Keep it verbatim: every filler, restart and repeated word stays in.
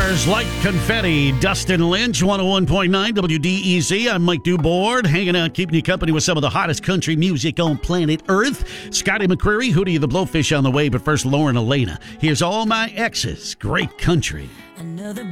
Stars like confetti. Dustin Lynch, one oh one point nine W D E Z. I'm Mike Dubord, hanging out, keeping you company with some of the hottest country music on planet Earth. Scotty McCreery, Hootie the Blowfish on the way, but first Lauren Elena. Here's All My Exes, Great Country. Another